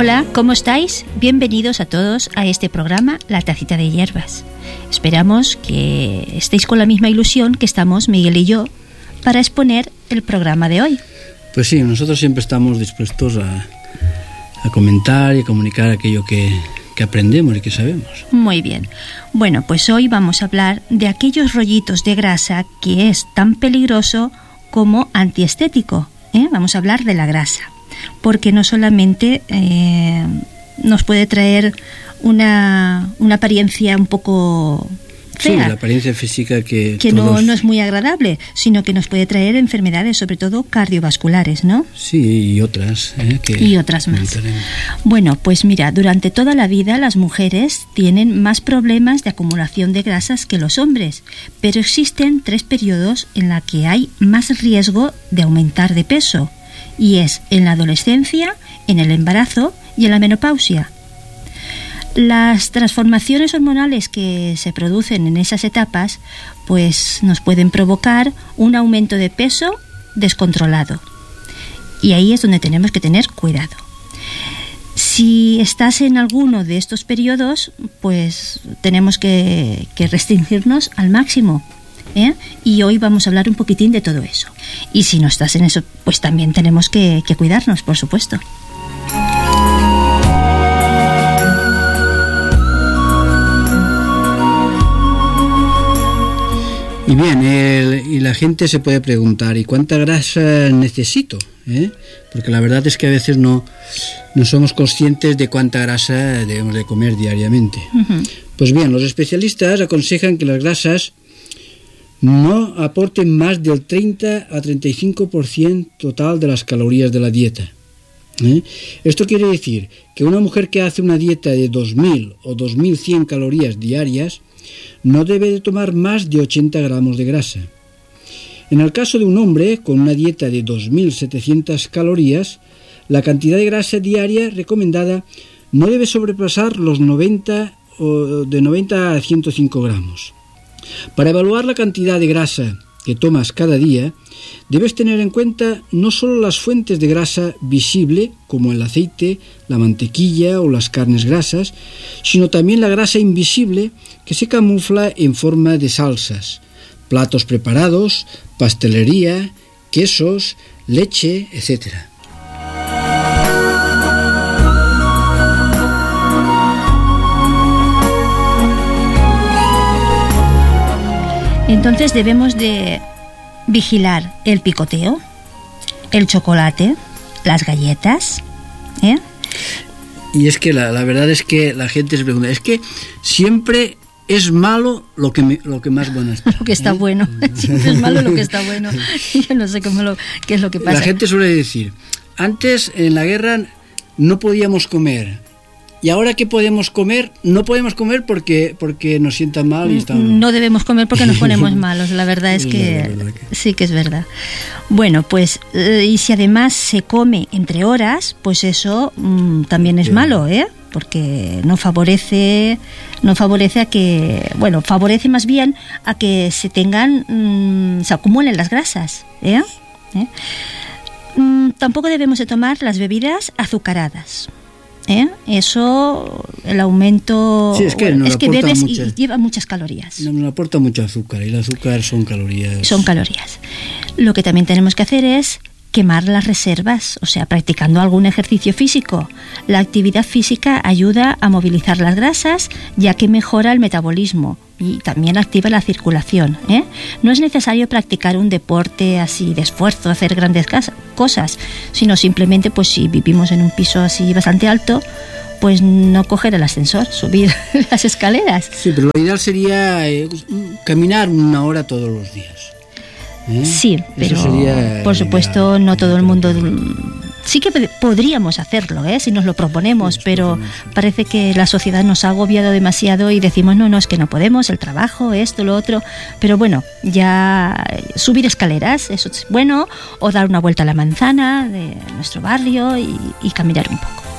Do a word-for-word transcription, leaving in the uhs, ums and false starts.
Hola, ¿cómo estáis? Bienvenidos a todos a este programa La Tacita de Hierbas. Esperamos que estéis con la misma ilusión que estamos Miguel y yo para exponer el programa de hoy. Pues sí, nosotros siempre estamos dispuestos a, a comentar y comunicar aquello que, que aprendemos y que sabemos. Muy bien. Bueno, pues hoy vamos a hablar de aquellos rollitos de grasa que es tan peligroso como antiestético, ¿eh? Vamos a hablar de la grasa, porque no solamente eh, nos puede traer una, una apariencia un poco fea, sí, la apariencia física que, que todos... no, no es muy agradable, sino que nos puede traer enfermedades, sobre todo cardiovasculares, ¿no? Sí, y otras. ¿eh? Que y otras más. comentaremos. Bueno, pues mira, durante toda la vida las mujeres tienen más problemas de acumulación de grasas que los hombres, pero existen tres periodos en los que hay más riesgo de aumentar de peso, y es en la adolescencia, en el embarazo y en la menopausia. Las transformaciones hormonales que se producen en esas etapas pues nos pueden provocar un aumento de peso descontrolado, y ahí es donde tenemos que tener cuidado. Si estás en alguno de estos periodos, pues tenemos que, que restringirnos al máximo, ¿eh? Y hoy vamos a hablar un poquitín de todo eso. Y si no estás en eso, pues también tenemos que, que cuidarnos, por supuesto. Y bien, el, y la gente se puede preguntar, ¿y cuánta grasa necesito? ¿Eh? Porque la verdad es que a veces no, no somos conscientes de cuánta grasa debemos de comer diariamente. Uh-huh. Pues bien, los especialistas aconsejan que las grasas no aporten más del treinta a treinta y cinco por ciento total de las calorías de la dieta. ¿Eh? Esto quiere decir que una mujer que hace una dieta de dos mil o dos mil cien calorías diarias no debe de tomar más de ochenta gramos de grasa. En el caso de un hombre con una dieta de dos mil setecientas calorías, la cantidad de grasa diaria recomendada no debe sobrepasar los noventa o de noventa a ciento cinco gramos. Para evaluar la cantidad de grasa que tomas cada día, debes tener en cuenta no solo las fuentes de grasa visible, como el aceite, la mantequilla o las carnes grasas, sino también la grasa invisible que se camufla en forma de salsas, platos preparados, pastelería, quesos, leche, etcétera. Entonces debemos de vigilar el picoteo, el chocolate, las galletas, ¿eh? Y es que la, la verdad es que la gente se pregunta, es que siempre es malo lo que, me, lo que más bueno está. Lo que está ¿eh? bueno, siempre es malo lo que está bueno. Yo no sé cómo lo, qué es lo que pasa. La gente suele decir, antes en la guerra no podíamos comer, y ahora que podemos comer, no podemos comer porque, porque nos sienta mal y estamos... No debemos comer porque nos ponemos malos, la verdad es que, verdad que... sí que es verdad. Bueno, pues, eh, y si además se come entre horas, pues eso mmm, también es Bien. malo, ¿eh? Porque no favorece, no favorece a que, bueno, favorece más bien a que se tengan, mmm, se acumulen las grasas, ¿eh? ¿Eh? Mm, tampoco debemos de tomar las bebidas azucaradas. ¿Eh? Eso, el aumento sí, es que, bueno, es que bebes mucha, y lleva muchas calorías. No, nos aporta mucho azúcar, y el azúcar son calorías. Son calorías. Lo que también tenemos que hacer es quemar las reservas, o sea, practicando algún ejercicio físico. La actividad física ayuda a movilizar las grasas, ya que mejora el metabolismo y también activa la circulación, ¿eh? No es necesario practicar un deporte así de esfuerzo, hacer grandes cosas, sino simplemente, pues si vivimos en un piso así bastante alto, pues no coger el ascensor, subir las escaleras. Sí, pero lo ideal sería eh, caminar una hora todos los días. ¿Eh? Sí, pero por supuesto no todo el mundo... Sí que podríamos hacerlo, ¿eh? Si nos lo proponemos, pero parece que la sociedad nos ha agobiado demasiado y decimos, no, no, es que no podemos, el trabajo, esto, lo otro. Pero bueno, ya subir escaleras, eso es bueno, o dar una vuelta a la manzana de nuestro barrio y, y caminar un poco.